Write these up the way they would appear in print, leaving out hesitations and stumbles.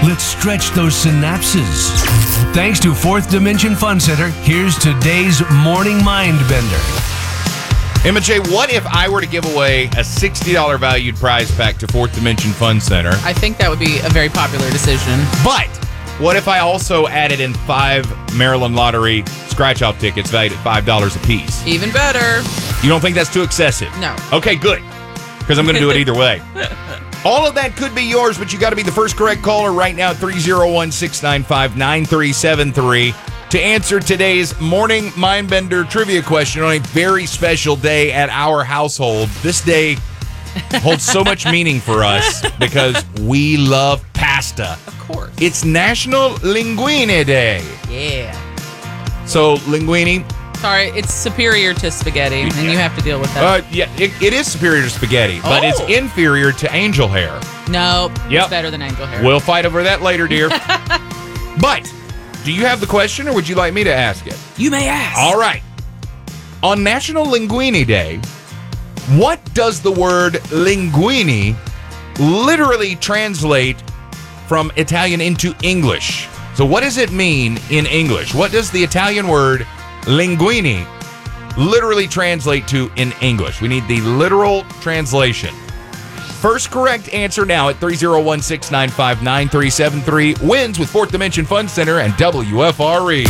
Let's stretch those synapses. Thanks to Fourth Dimension Fun Center, here's today's Morning Mind Bender. Emma J., what if I were to give away a $60 valued prize pack to Fourth Dimension Fun Center? I think that would be a very popular decision. But what if I also added in 5 Maryland Lottery scratch-off tickets valued at $5 a piece? Even better. You don't think that's too excessive? No. Okay, good. Because I'm going to do it either way. All of that could be yours, but you got to be the first correct caller right now at 301-695-9373 to answer today's Morning Mindbender trivia question on a very special day at our household. This day holds so much meaning for us because we love pasta. Of course. It's National Linguine Day. Yeah. So, linguine... Sorry, it's superior to spaghetti, and you have to deal with that. Yeah, it is superior to spaghetti, but it's inferior to angel hair. No, Yep. It's better than angel hair. We'll fight over that later, dear. But, do you have the question, or would you like me to ask it? You may ask. All right. On National Linguine Day, what does the word linguine literally translate from Italian into English? So what does it mean in English? What does the Italian word linguine literally translate to in English? We need the literal translation. First correct answer now at 301-695-9373 wins with Fourth Dimension Fun Center and WFRE.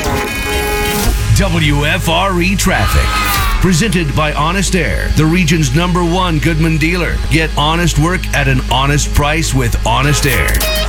WFRE Traffic. Presented by Honest Air, the region's #1 Goodman dealer. Get honest work at an honest price with Honest Air.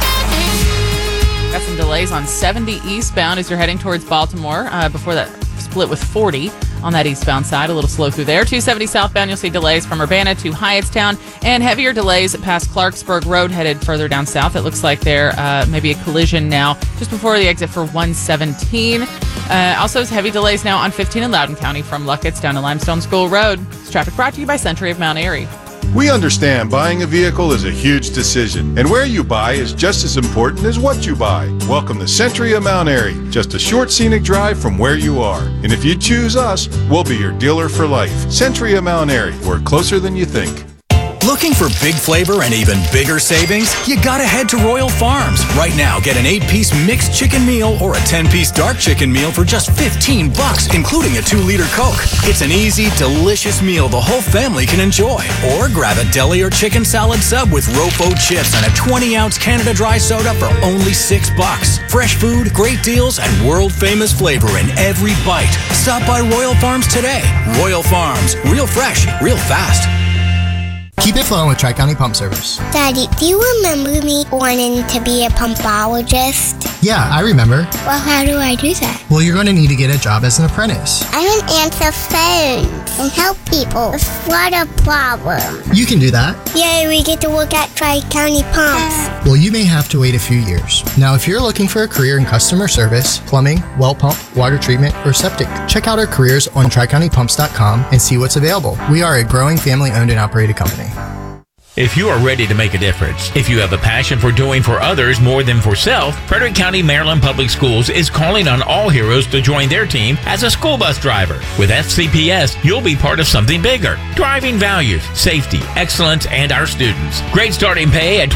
Got some delays on 70 eastbound as you're heading towards Baltimore before that split with 40 on that eastbound side. A little slow through there. 270 southbound, you'll see delays from Urbana to Hyattstown and heavier delays past Clarksburg Road headed further down south. It looks like there may be a collision now just before the exit for 117. Also, heavy delays now on 15 in Loudoun County from Luckett's down to Limestone School Road. This traffic brought to you by Century of Mount Airy. We understand buying a vehicle is a huge decision, and where you buy is just as important as what you buy. Welcome to Century of Mount Airy, just a short scenic drive from where you are. And if you choose us, we'll be your dealer for life. Century of Mount Airy, we're closer than you think. Looking for big flavor and even bigger savings? You gotta head to Royal Farms. Right now, get an 8-piece mixed chicken meal or a 10-piece dark chicken meal for just $15, including a 2-liter Coke. It's an easy, delicious meal the whole family can enjoy. Or grab a deli or chicken salad sub with Rofo chips and a 20-ounce Canada Dry soda for only $6. Fresh food, great deals, and world-famous flavor in every bite. Stop by Royal Farms today. Royal Farms. Real fresh, real fast. Keep it flowing with Tri-County Pump Service. Daddy, do you remember me wanting to be a pumpologist? Yeah, I remember. Well, how do I do that? Well, you're going to need to get a job as an apprentice. I can answer phones and help people with water problems. You can do that. Yay, we get to work at Tri-County Pumps. Well, you may have to wait a few years. Now, if you're looking for a career in customer service, plumbing, well pump, water treatment, or septic, check out our careers on TriCountyPumps.com and see what's available. We are a growing family-owned and operated company. If you are ready to make a difference, if you have a passion for doing for others more than for self, Frederick County Maryland Public Schools is calling on all heroes to join their team as a school bus driver. With FCPS, you'll be part of something bigger. Driving values, safety, excellence, and our students. Great starting pay at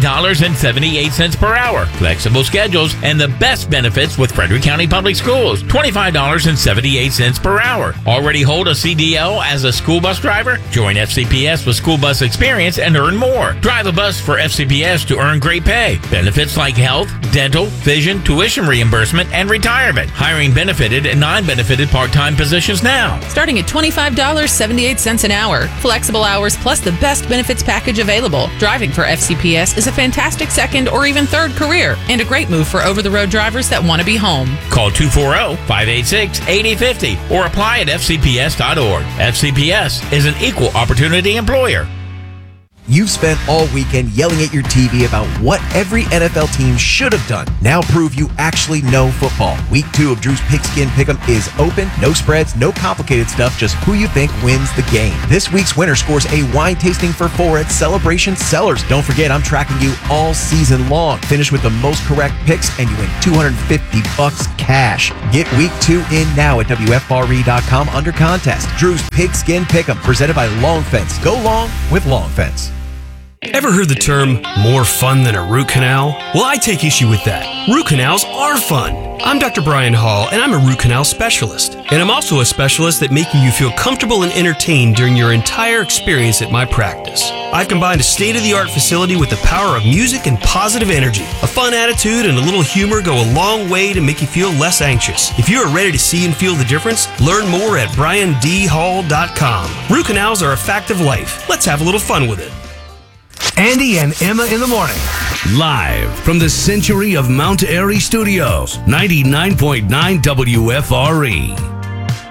$25.78 per hour. Flexible schedules and the best benefits with Frederick County Public Schools. $25.78 per hour. Already hold a CDL as a school bus driver? Join FCPS with school bus experience and earn more. Drive a bus for FCPS to earn great pay. Benefits like health, dental, vision, tuition reimbursement, and retirement. Hiring benefited and non-benefited part-time positions now. Starting at $25.78 an hour. Flexible hours plus the best benefits package available. Driving for FCPS is a fantastic second or even third career and a great move for over-the-road drivers that want to be home. Call 240-586-8050 or apply at fcps.org. FCPS is an equal opportunity employer. You've spent all weekend yelling at your TV about what every NFL team should have done. Now prove you actually know football. Week 2 of Drew's Pigskin Pick'em is open. No spreads, no complicated stuff, just who you think wins the game. This week's winner scores a wine tasting for 4 at Celebration Cellars. Don't forget, I'm tracking you all season long. Finish with the most correct picks and you win $250 cash. Get week 2 in now at WFRE.com under contest. Drew's Pigskin Pick'em, presented by Long Fence. Go long with Long Fence. Ever heard the term more fun than a root canal? Well, I take issue with that. Root canals are fun. I'm Dr. Brian Hall, and I'm a root canal specialist. And I'm also a specialist at making you feel comfortable and entertained during your entire experience at my practice. I've combined a state-of-the-art facility with the power of music and positive energy. A fun attitude and a little humor go a long way to make you feel less anxious. If you are ready to see and feel the difference, learn more at briandhall.com. Root canals are a fact of life. Let's have a little fun with it. Andy and Emma in the morning. Live from the Century of Mount Airy Studios, 99.9 WFRE.